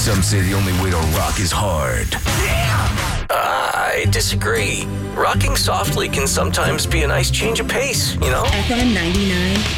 Some say the only way to rock is hard. I disagree. Rocking softly can sometimes be a nice change of pace, you know? FM 99.